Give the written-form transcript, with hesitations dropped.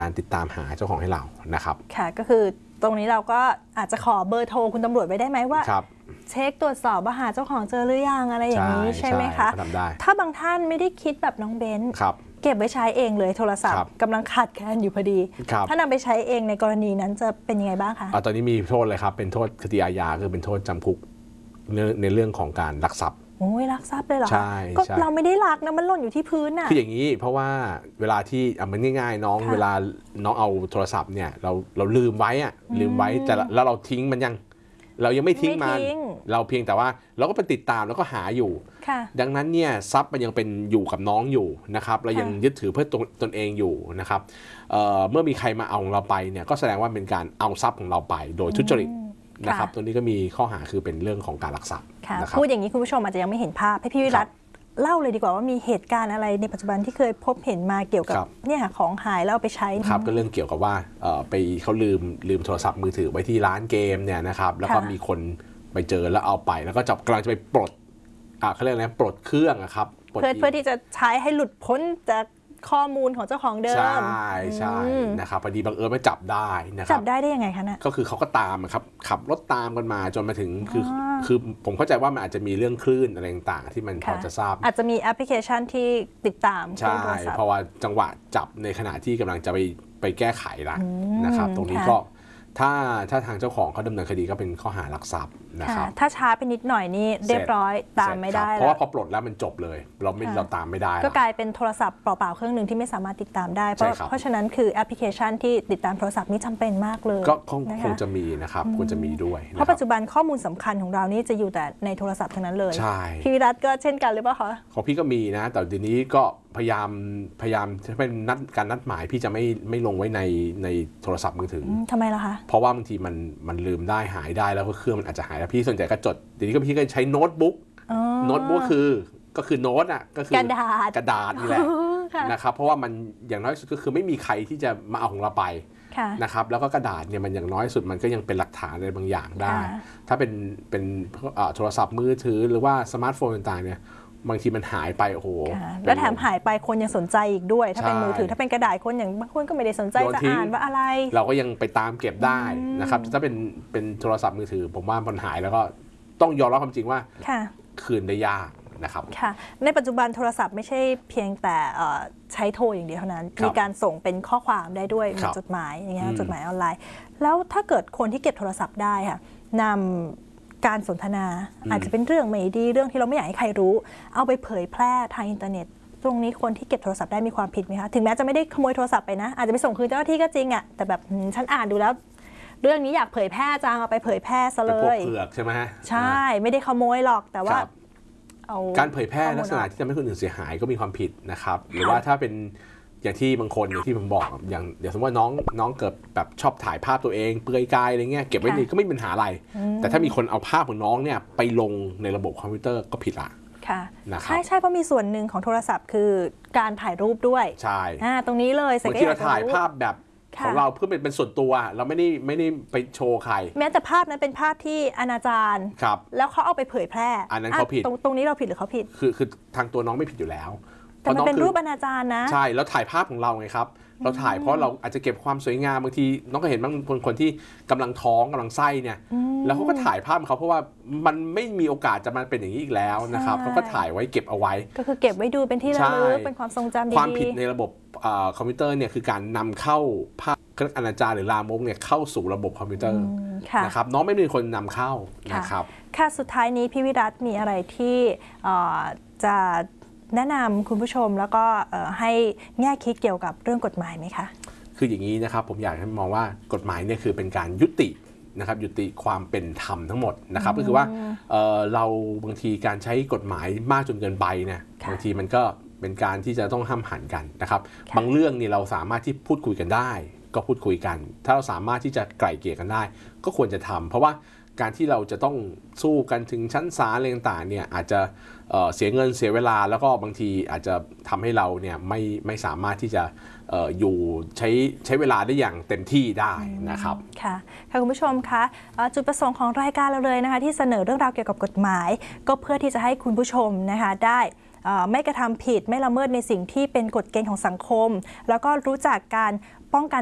การติดตามหาเจ้าของให้เรานะครับค่ะก็คือตรงนี้เราก็อาจจะขอเบอร์โทรคุณตำรวจไว้ได้ไหมว่าเช็คตรวจสอบว่าหาเจ้าของเจอหรือยังอะไรอย่างนี้ใช่ไหมคะถ้าบางท่านไม่ได้คิดแบบน้องเบนซ์เก็บไว้ใช้เองเลยโทรศัพท์กำลังขาดแคลนอยู่พอดีถ้านำไปใช้เองในกรณีนั้นจะเป็นยังไงบ้างคะตอนนี้มีโทษเลยครับเป็นโทษคดีอาญาคือเป็นโทษจำคุกในเรื่องของการลักทรัพย์โอ้ยลักทรัพย์เลยเหรอใช่ก็เราไม่ได้ลักนะมันหล่นอยู่ที่พื้นน่ะคืออย่างนี้เพราะว่าเวลาที่มันง่ายๆน้องเวลาน้องเอาโทรศัพท์เนี่ยเราลืมไว้แต่แล้วเราทิ้งมันเรายังไม่ทิ้งมันเราเพียงแต่ว่าเราก็ไปติดตามแล้วก็หาอยู่ดังนั้นเนี่ยทรัพย์มันยังเป็นอยู่กับน้องอยู่นะครับเรายังยึดถือเพื่อตนเองอยู่นะครับเมื่อมีใครมาเอาของเราไปเนี่ยก็แสดงว่าเป็นการเอาทรัพย์ของเราไปโดยทุจริตนะครับตัวนี้ก็มีข้อหาคือเป็นเรื่องของการลักทรัพย์พูดอย่างนี้คุณผู้ชมอาจจะยังไม่เห็นภาพให้พี่วิรัตเล่าเลยดีกว่าว่ามีเหตุการณ์อะไรในปัจจุบันที่เคยพบเห็นมาเกี่ยวกับเนี่ยของหายแล้วเอาไปใช้ครับก็เรื่องเกี่ยวกับว่าไปเขาลืมโทรศัพท์มือถือไว้ที่ร้านเกมเนี่ยนะครับแล้วก็มีคนไปเจอแล้วเอาไปแล้วก็กำลังจะไปปลดเขาเรียกอะไรปลดเครื่องครับเพื่อที่จะใช้ให้หลุดพ้นจากข้อมูลของเจ้าของเดิมใช่นะครับพอดีบังเอิญมาจับได้นะครับจับได้ยังไงคะเนี่ยก็คือเขาก็ตามครับขับรถตามกันมาจนมาถึงคือผมเข้าใจว่ามันอาจจะมีเรื่องคลื่นอะไรต่างๆที่มันพอจะทราบอาจจะมีแอปพลิเคชันที่ติดตามใช่เพราะว่าจังหวะจับในขณะที่กำลังจะไปแก้ไขละนะครับตรงนี้ก็ถ้าทางเจ้าของเขาดำเนินคดีก็เป็นข้อหาลักทรัพย์นะครับถ้าช้าไปนิดหน่อยนี่เรียบร้อยตามไม่ได้เพราะว่าพอปลดแล้วมันจบเลยเราตามไม่ได้ก็กลายเป็นโทรศัพท์เปล่าๆเครื่องหนึ่งที่ไม่สามารถติดตามได้เพราะฉะนั้นคือแอปพลิเคชันที่ติดตามโทรศัพท์นี่จำเป็นมากเลยก็คงจะมีนะครับควรจะมีด้วยเพราะปัจจุบันข้อมูลสำคัญของเรานี่จะอยู่แต่ในโทรศัพท์ทั้งนั้นเลยพี่วิรัตก็เช่นกันหรือเปล่าคะของพี่ก็มีนะแต่เดี๋ยวนี้ก็พยายามถ้าเป็นการนัดหมายพี่จะไม่ลงไว้ในโทรศัพท์มือถือทำไมล่ะคะเพราะว่าบางทีมันลืมได้หายได้แล้วก็เครื่องมันอาจจะหายแล้วพี่ส่วนใหญ่ก็จดเดี๋ยวนี้ก็พี่ก็ใช้โน้ตบุ๊กก็คือโน้ตอ่ะก็คือกระดาษนี่แหละนะครับเพราะว่ามันอย่างน้อยสุดก็คือไม่มีใครที่จะมาเอาของเราไปนะครับแล้วก็กระดาษเนี่ยมันอย่างน้อยสุดมันก็ยังเป็นหลักฐานอะไรบางอย่างได้ถ้าเป็นโทรศัพท์มือถือหรือว่าสมาร์ทโฟนต่างๆเนี่ยบางทีมันหายไปโอ้โหแล้วแถมหายไปคนยังสนใจอีกด้วยถ้าเป็นมือถือถ้าเป็นกระดาษคนอย่างบางคนก็ไม่ได้สนใจจะอ่านว่าอะไรเราก็ยังไปตามเก็บได้นะครับถ้าเป็นโทรศัพท์มือถือผมว่ามันหายแล้วก็ต้องยอมรับความจริงว่าคืนได้ยากนะครับค่ะในปัจจุบันโทรศัพท์ไม่ใช่เพียงแต่ใช้โทรอย่างเดียวเท่านั้นมีการส่งเป็นข้อความได้ด้วยมีจดหมายอย่างเงี้ยจดหมายออนไลน์แล้วถ้าเกิดคนที่เก็บโทรศัพท์ได้ค่ะนำการสนทนาอาจจะเป็นเรื่องไม่ดีเรื่องที่เราไม่อยากให้ใครรู้เอาไปเผยแพร่ทางอินเทอร์เน็ตตรงนี้คนที่เก็บโทรศัพท์ได้มีความผิดไหมคะถึงแม้จะไม่ได้ขโมยโทรศัพท์ไปนะอาจจะไปส่งคืนเจ้าหน้าที่ก็จริงอะแต่แบบฉันอ่านดูแล้วเรื่องนี้อยากเผยแพร่จังเอาไปเผยแพร่ซะเลยเผือกใช่ไหมใช่ไม่ได้ขโมยหรอกแต่ว่าการเผยแพร่ลักษณะที่ทำให้คนอื่นเสียหายก็มีความผิดนะครับหรือว่าถ้าเป็นอย่างที่บางคนอย่างที่ผมบอกอย่างเดี๋ยวสมมติว่าน้องเกิดแบบชอบถ่ายภาพตัวเองเปลือยกายอะไรเงี้ยเก็บไว้ดีก็ไม่มีปัญหาอะไรแต่ถ้ามีคนเอาภาพของน้องเนี่ยไปลงในระบบคอมพิวเตอร์ก็ผิดละค่ะใช่เพราะมีส่วนหนึ่งของโทรศัพท์คือการถ่ายรูปด้วยใช่ตรงนี้เลยบางทีเราถ่ายภาพแบบของเราเพื่อเป็นส่วนตัวเราไม่ได้ไปโชว์ใครแม้แต่ภาพนั้นเป็นภาพที่อนาจารแล้วเขาเอาไปเผยแพร่อันนั้นเขาผิดตรงนี้เราผิดหรือเขาผิดคือทางตัวน้องไม่ผิดอยู่แล้วแต่มันเป็นรูปอนาจารนะใช่แล้วถ่ายภาพของเราไงครับเราถ่ายเพราะเราอาจจะเก็บความสวยงามบางทีน้องก็เห็นบางคนที่กำลังท้องกำลังไส้เนี่ยแล้วเขาก็ถ่ายภาพเขาเพราะว่ามันไม่มีโอกาสจะมาเป็นอย่างนี้อีกแล้วนะครับเขาก็ถ่ายไว้เก็บเอาไว้ก็คือเก็บไว้ดูเป็นที่ระลึกเป็นความทรงจำดีๆความผิดในระบบคอมพิวเตอร์เนี่ยคือการนำเข้าภาพอนาจารหรือลามกเนี่ยเข้าสู่ระบบคอมพิวเตอร์นะครับน้องไม่มีคนนำเข้านะครับค่ะสุดท้ายนี้พี่วิรัตมีอะไรที่จะแนะนำคุณผู้ชมแล้วก็ให้แง่คิดเกี่ยวกับเรื่องกฎหมายไหมคะคืออย่างนี้นะครับผมอยากให้มองว่ากฎหมายเนี่ยคือเป็นการยุตินะครับยุติความเป็นธรรมทั้งหมดนะครับก็คือว่าเราบางทีการใช้กฎหมายมากจนเกินไปเนี่ยบางทีมันก็เป็นการที่จะต้องห้ามหันกันนะครับบางเรื่องนี่เราสามารถที่พูดคุยกันได้ก็พูดคุยกันถ้าเราสามารถที่จะไกล่เกลี่ยกันได้ก็ควรจะทำเพราะว่าการที่เราจะต้องสู้กันถึงชั้นศาลอะไรต่างๆเนี่ยอาจจะเสียเงินเสียเวลาแล้วก็บางทีอาจจะทำให้เราเนี่ยไม่สามารถที่จะอยู่ใช้เวลาได้อย่างเต็มที่ได้นะครับค่ะคุณผู้ชมคะจุดประสงค์ของรายการเราเลยนะคะที่เสนอเรื่องราวเกี่ยวกับกฎหมายก็เพื่อที่จะให้คุณผู้ชมนะคะได้ไม่กระทำผิดไม่ละเมิดในสิ่งที่เป็นกฎเกณฑ์ของสังคมแล้วก็รู้จักการป้องกัน